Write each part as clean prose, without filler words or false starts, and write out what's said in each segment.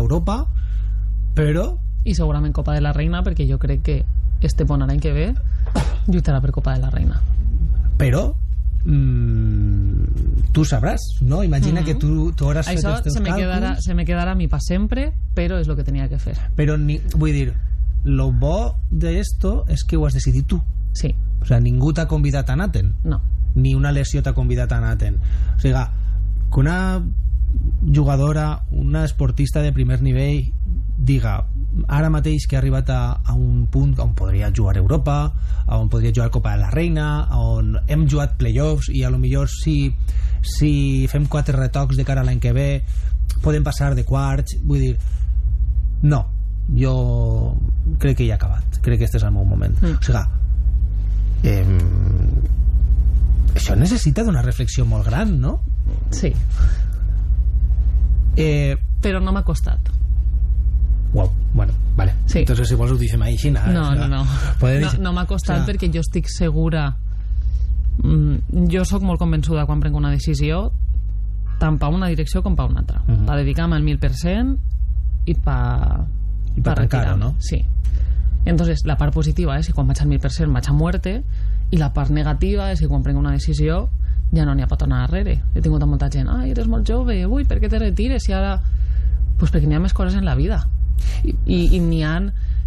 Europa, però... I segurament Copa de la Reina, perquè jo crec que este pont l'any que ve lluitarà per Copa de la Reina. Però tu sabràs, no? Imagina que tu hauràs fet els teus càlculs. Se me quedarà a mi pa sempre, però és el que tenia que fer. Però vull dir, lo bo d'esto és que ho has decidit tu. Sí. O sigui, ningú t'ha convidat a anar-te'n. No. Ni una lesió t'ha convidat a anar-te'n. O sigui, que una jugadora, una esportista de primer nivell diga, ara mateix que ha arribat a un punt on podria jugar a Europa, on podria jugar a Copa de la Reina, on hem jugat playoffs i a lo millor si fem 4 retocs de cara a l'any que ve podem passar de quarts, vull dir, no, jo crec que ja he acabat, crec que este és el meu moment. O sigui, això necessita d'una reflexió molt gran, no? Sí. Però no m'ha costat. Wow, bueno, vale. Sí. Entonces si vols ho deixem així. No m'ha costat perquè jo estic segura, jo sóc molt convençuda quan prenc una decisió tant pa una direcció com pa una altra, pa dedicar-me al 1000% i pa retirar-me, ¿no? Sí. Entonces la part positiva és que quan vaig al 1000% vaig a muerte, i la part negativa és que quan prenc una decisió ja no n'hi ha per tornar darrere. He tingut molta gent, ai, eres molt jove, ui, per què te retires? I ara, pues perquè n'hi ha més coses en la vida. I n'hi ha,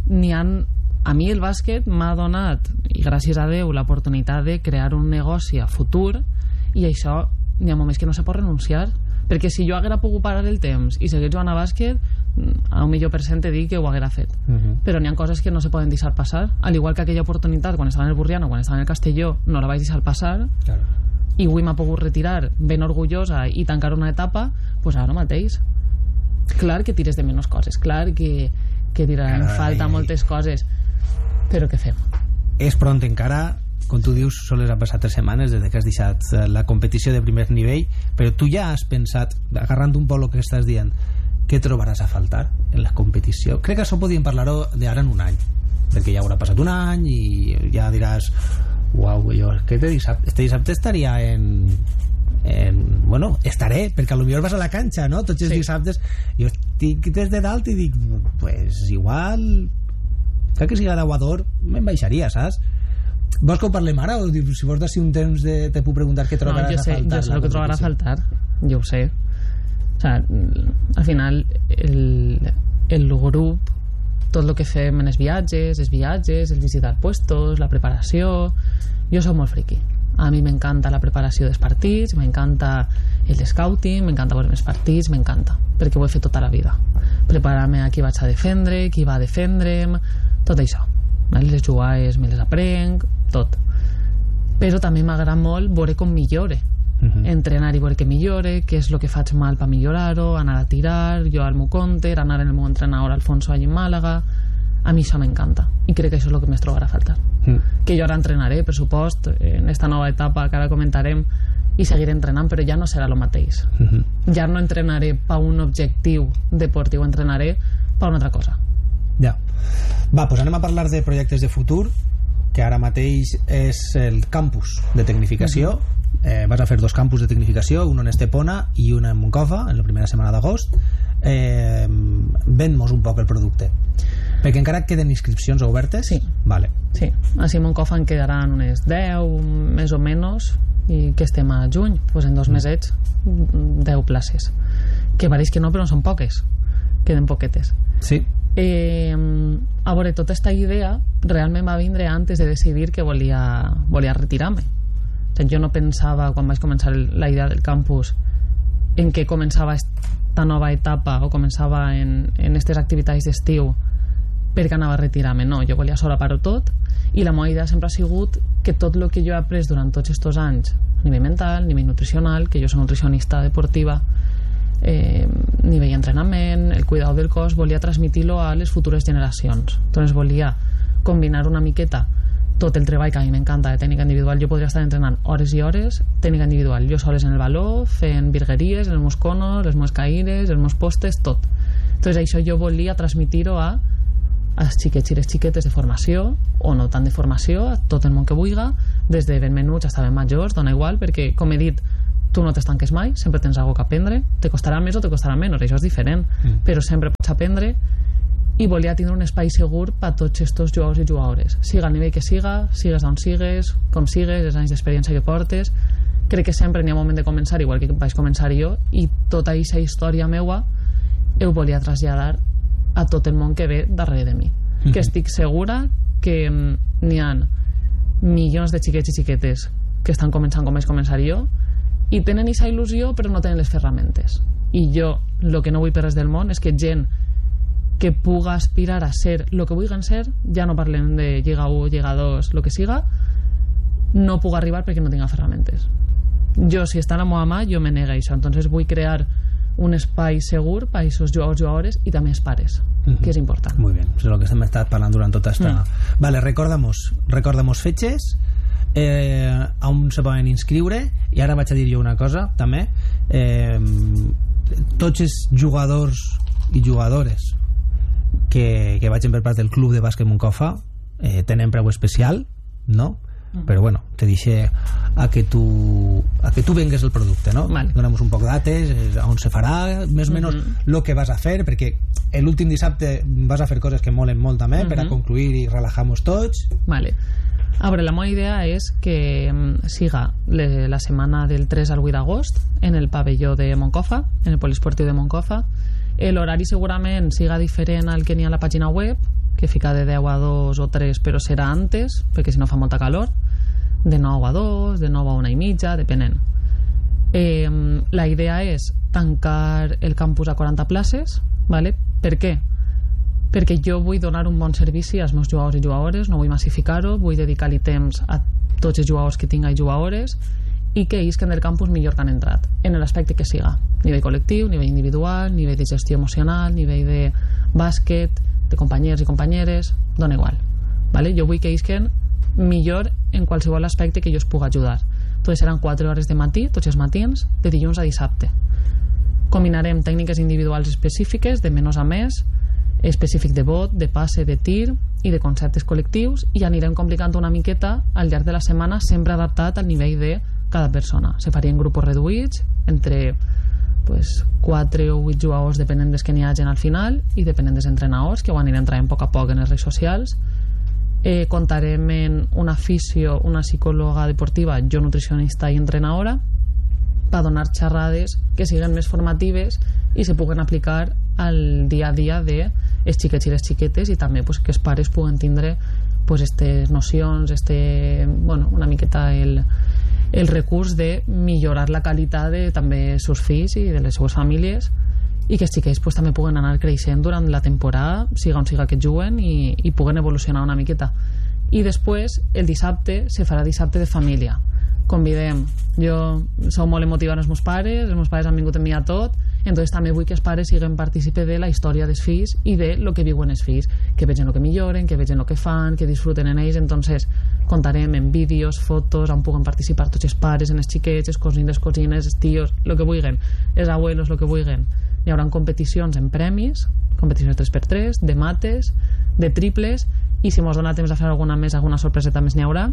a mi el bàsquet m'ha donat, i gràcies a Déu, l'oportunitat de crear un negoci a futur, i això n'hi ha moments que no se pot renunciar, perquè si jo haguera pogut parar el temps i seguir jugant a bàsquet, a un millor % te dic que ho haguera fet. Però n'hi ha coses que no se poden deixar passar, al igual que aquella oportunitat quan estava en el Burriano, quan estava en el Castelló, no la vaig deixar passar. Claro. I avui m'ha pogut retirar ben orgullosa i tancar una etapa, pues ara mateix clar que tires de menys coses, clar que diran falta moltes coses, però què fem? És pront encara, com tu dius, sols han passat 3 setmanes des que has deixat la competició de primer nivell, però tu ja has pensat, agarrant un poc el que estàs dient, què trobaràs a faltar en la competició? Crec que això podíem parlar-ho d'ara en un any, perquè ja haurà passat un any i ja diràs, uau, jo este dissabte estaria bueno, estaré, perquè potser vas a la canxa, no? Tots els dissabtes jo estic des de dalt i dic, pues igual que siga d'Aguador me'n baixaria, saps? Vols que ho parlem ara o si vols d'ací un temps te puc preguntar què trobaràs a faltar? Jo sé el que trobarà a faltar, jo ho sé. O sea, al final el grup, tot el que fem en els viatges, el visitar puestos, la preparació, jo soc molt friqui. A mi m'encanta la preparació dels partits, m'encanta el scouting, m'encanta veure els partits, m'encanta, perquè ho he fet tota la vida. Preparar-me a qui vaig a defendre, qui va a defendre'm, tot això. Les jugades me les aprenc, tot. Però també m'agrada molt veure com millore. Entrenar i veure que millore, què és el que faig mal per millorar-ho, anar a tirar, jo al meu counter, anar en el meu entrenador Alfonso allà en Màlaga. A mi això m'encanta i crec que això és el que més trobarà a faltar. Que jo ara entrenaré, per supost, en esta nova etapa que ara comentarem, i seguiré entrenant, però ja no serà el mateix. Ja no entrenaré per un objectiu deportiu, entrenaré per una altra cosa. Ja. Va, doncs anem a parlar de projectes de futur, que ara mateix és el campus de tecnificació. Vas a fer 2 campus de tecnificació, un en Estepona i un en Moncofa, en la primera setmana d'agost. Ven-nos un poc el producte, perquè encara queden inscripcions obertes. Sí. Vale. Sí, així a Moncofa en quedaran unes 10 més o menys, i que estem a juny, doncs en 2 mesets 10 places, que pareix que no, però no són poques, queden poquetes. Sí. A veure, tota aquesta idea realment va vindre antes de decidir que volia retirar-me. O sigui, jo no pensava, quan vaig començar la idea del campus, en què començava esta nova etapa o començava en aquestes activitats d'estiu perquè anava a retirar-me. No, jo volia solapar-ho tot, i la meva idea sempre ha sigut que tot el que jo he après durant tots aquests anys, a nivell mental, a nivell nutricional, que jo soc nutricionista deportiva, nivell entrenament, el cuidado del cos, volia transmitir-lo a les futures generacions. Entonces volia combinar una miqueta tot el treball que a mi m'encanta de tècnica individual. Jo podria estar entrenant hores i hores tècnica individual, jo soles en el baló, fent virgueries, els meus conos, les meves caïres, els meus postes, tot. Entonces això jo volia transmitir-ho als xiquets i les xiquetes de formació, o no tant de formació, a tot el món que vulgui, des de ben menuts fins ben majors, dona igual, perquè, com he dit, tu no t'estanques mai, sempre tens alguna cosa que aprendre, te costarà més o te costarà menys, això és diferent, però sempre pots aprendre, i volia tindre un espai segur per a tots aquests jugadors i jugadores, siga al nivell que siga, sigues on sigues, com sigues, els anys d'experiència que portes. Crec que sempre n'hi ha un moment de començar, igual que vaig començar jo, i tota aquesta història meua ho volia traslladar a tot el món que ve darrere de mi, que estic segura que n'hi ha milions de xiquets i xiquetes que estan començant com vaig començar jo i tenen aquesta il·lusió però no tenen les ferramentes, i jo el que no vull per res del món és que gent que puga aspirar a ser el que vulguin ser, ja no parlem de Lliga 1, Lliga 2, el que siga, no puga arribar perquè no tinga ferramentes. Jo, si està a la meva mà, jo me nega això. Entonces vull crear un espai segur per a aquests jugadors, jugadores i també els pares, que és important. Muy bien, és el que hem estat parlant durant tota esta... Vale, recordamos fetges, on se poden inscriure, i ara vaig a dir jo una cosa també, tots els jugadors i jugadores que vagin per part del club de bàsquet Moncofa tenen preu especial, no? Però bueno, te dice a que tu vengues el producte, no? Vale. Donamos un poc dates, on se farà més o menys lo que vas a fer, perquè l'últim dissabte vas a fer coses que molen molt també, per a concluir i relajar-nos tots. Vale. A veure, la meva idea és que siga la setmana del 3 al 8 d'agost en el pavelló de Moncofa, en el poliesportiu de Moncofa. L'horari segurament siga diferent al que n'hi ha a la pàgina web, que fica de 10 a 2 o 3, però serà antes, perquè si no fa molta calor, de 9 a 2, de 9 a 1 i mitja, depenent. La idea és tancar el campus a 40 places, ¿vale? Per què? Perquè jo vull donar un bon servici als meus jugadors i jugadores, no vull massificar-ho, vull dedicar-li temps a tots els jugadors que tinga i jugadores, i que isquen del campus millor que han entrat, en l'aspecte que siga, nivell col·lectiu, nivell individual, nivell de gestió emocional, nivell de bàsquet, de companyeros i companyeres, dona igual, ¿vale? Jo vull que isquen millor en qualsevol aspecte que jo es pugui ajudar. Entonces seran 4 hores de matí, tots els matins, de dilluns a dissabte. Combinarem tècniques individuals específiques, de menys a més, específic de bot, de passe, de tir i de conceptes col·lectius, i anirem complicant una miqueta al llarg de la setmana, sempre adaptat al nivell de cada persona. Se farien grupos reduïts entre 4 o 8 jugadors depenent dels que n'hi hagin al final i depenent dels entrenadors, que ho anirem traient a poc a poc en les redes socials. Contarem en una fisio, una psicòloga deportiva, jo nutricionista i entrenadora, per donar xerrades que siguin més formatives i se puguen aplicar al dia a dia de els xiquets i les xiquetes, i també que els pares puguen tindre aquestes nocions, una miqueta el recurs de millorar la qualitat de també els seus fills i de les seues famílies, i que els xiquets també puguen anar creixent durant la temporada, siga on siga que juguen, i puguen evolucionar una miqueta. I després el dissabte se farà dissabte de família. Convidem, jo sou molt emotivant els meus pares han vingut amb mi a tot, entonces també vull que els pares siguin partícipe de la història dels fills i de lo que viuen els fills, que vegin el que milloren, que vegin el que fan, que disfruten en ells. Entonces contarem en vídeos, fotos, on puguen participar tots els pares, en els xiquets, els cosins, les cosines, els tios, el que vulguin, els abuelos, el que vulguin. Hi haurà competicions en premis, competicions 3x3, de mates, de triples, i si mos dona temps a fer alguna més, alguna sorpreseta més n'hi haurà.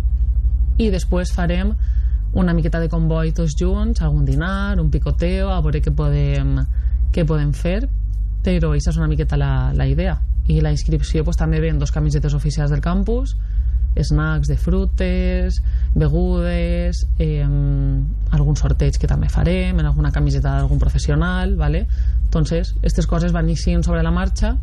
I després farem una miqueta de comboi tots junts, algun dinar, un picoteo, a veure què podem fer, però aquesta és una miqueta la idea. I la inscripció també ven 2 camisetes oficials del campus, snacks de frutes, begudes, algun sorteig que també farem, en alguna camiseta d'algun professional, ¿vale? Entonces, aquestes coses van iniciant sobre la marxa,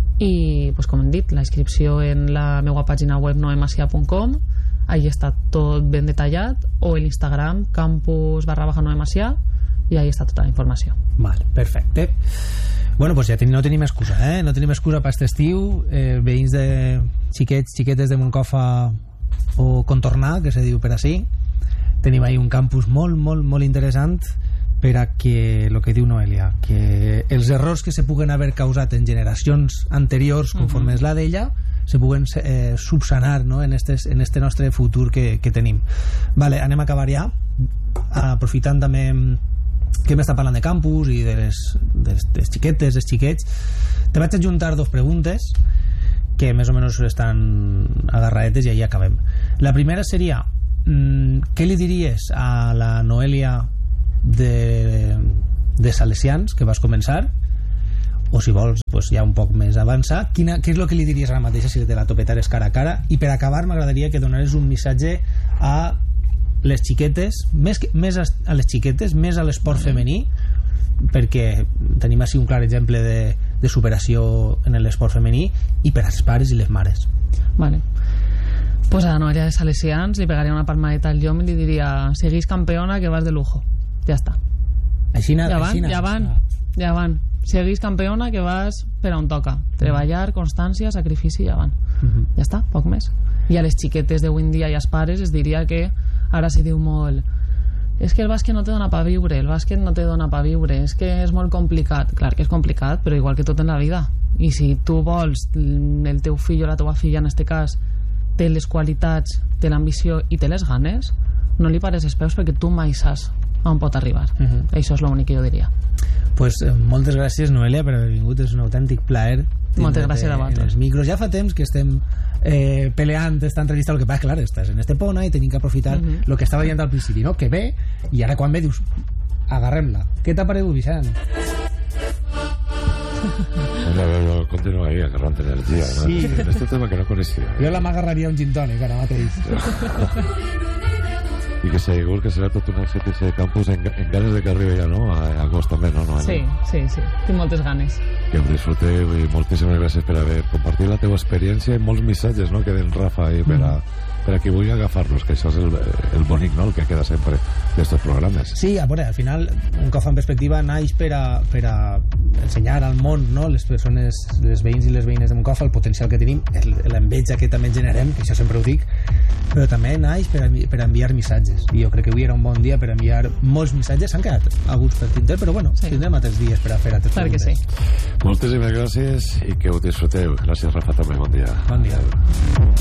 i com hem dit, la inscripció en la meva pàgina web noemacia.com, ahí està tot ben detallat, o en Instagram campus_noemacia, i ahí està tota la informació. Vale, perfecte. Bueno, pues ja no tenim excusa, no tenim excusa per aquest estiu. Veïns de xiquetes de Moncofa o Contornar, que se diu per així, tenim ahí un campus molt, molt, molt interessant per a que, el que diu Noelia, que els errors que se puguen haver causat en generacions anteriors, conforme és la d'ella, se puguen subsanar, no? en este nostre futur que tenim. Vale, anem a acabar ja, aprofitant també que hem estat parlant de campus i de les xiquetes, dels xiquets. Te vaig adjuntar 2 preguntes que més o menys estan agarradetes i ahí acabem. La primera seria, què li diries a la Noelia de salesians que vas començar, o si vols pues, ja un poc més avançar, què és el que li diries ara mateix si te la topetares cara a cara? I per acabar m'agradaria que donares un missatge a les xiquetes, més a les xiquetes, més a l'esport femení, perquè tenim així un clar exemple de superació en l'esport femení, i per als pares i les mares. Vale. Pues a la Noelia de Salesians li pegaria una palmadeta al llom i li diria: seguís campeona, que vas de lujo. Ja està. Ja van. Seguís campeona, que vas per on toca. Treballar, constància, sacrifici, ja van. Ja està, poc més. I a les xiquetes d'avui en dia i als pares es diria que ara se diu molt: és que el bàsquet no te dona pa viure, és que és molt complicat. Clar que és complicat, però igual que tot en la vida. I si tu vols, el teu fill o la teua filla en este cas té les qualitats, té l'ambició i té les ganes, no li pares els peus, perquè tu mai saps on pot arribar. Això és l'únic que jo diria. Pues moltes gràcies, Noelia, per haver vingut. És un autèntic plaer. Moltes gràcies a vosaltres. Micros. Ja fa temps que estem peleant esta entrevista, el que passa, clar, estàs en Estepona i tenim que aprofitar el que estava dient al principi, no? Que ve, i ara quan ve dius, agarrem-la. Què t'ha paregut, Vicent? Yo continúo ahí agarrando energía, ¿no? Sí. Este tema que no conocía. Jo la m'agarraria un gin tònic ara mateix. I que segur que serà tot un èxit de campus en ganes de que arribi ja, no? A agost també, no? Sí. Tinc moltes ganes. Que ho disfruteu i moltíssimes gràcies per haver compartit la teva experiència i molts missatges, no? Que den Rafa ahí per a qui vulgui agafar-los, que això és el bonic, no? El que queda sempre d'estos programes. Sí, a veure, al final un cop en perspectiva naix per a ensenyar al món, no? Les persones, les veïns i les veïnes de Moncofa, el potencial que tenim, l'enveja que també generem, que això sempre ho dic, però també naix per a enviar missatges, i jo crec que avui era un bon dia per enviar molts missatges. S'han quedat alguns per tinter, però bueno, tindrem altres dies per a fer altres preguntes. Clar que sí. Moltíssimes gràcies i que ho disfruteu. Gràcies, Rafa, també. Bon dia. Bon dia.